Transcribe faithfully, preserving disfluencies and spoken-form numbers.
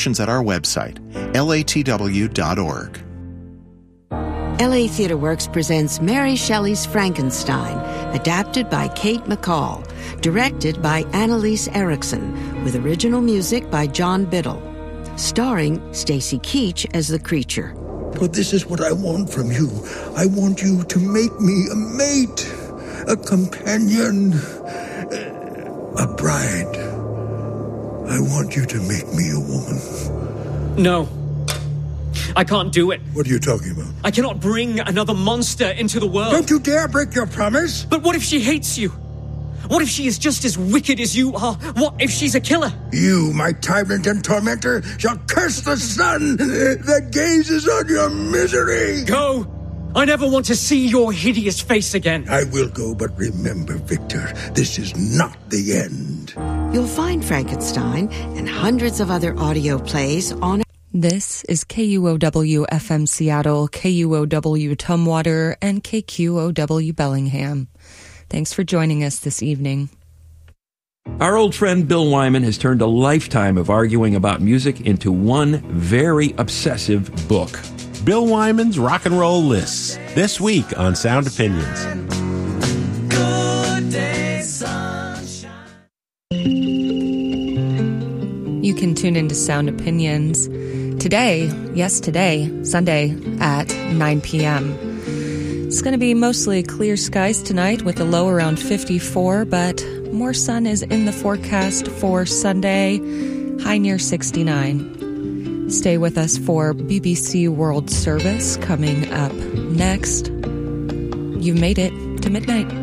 at our website, L A T W dot org. L A Theatre Works presents Mary Shelley's Frankenstein, adapted by Kate McCall, directed by Annalise Erickson, with original music by John Biddle, starring Stacy Keach as the creature. But this is what I want from you. I want you to make me a mate, a companion, a bride. I want you to make me a woman. No. I can't do it. What are you talking about? I cannot bring another monster into the world. Don't you dare break your promise. But what if she hates you? What if she is just as wicked as you are? What if she's a killer? You, my tyrant and tormentor, shall curse the sun that gazes on your misery. Go! I never want to see your hideous face again. I will go, but remember, Victor, this is not the end. You'll find Frankenstein and hundreds of other audio plays on... This is K U O W F M Seattle, K U O W Tumwater, and K Q O W Bellingham. Thanks for joining us this evening. Our old friend Bill Wyman has turned a lifetime of arguing about music into one very obsessive book. Bill Wyman's Rock and Roll Lists, this week on Sound Opinions. Good day, sunshine. You can tune into Sound Opinions today, yes, today, Sunday at nine p.m. It's going to be mostly clear skies tonight with a low around fifty-four, but more sun is in the forecast for Sunday, high near sixty-nine. Stay with us for B B C World Service coming up next. You've made it to midnight.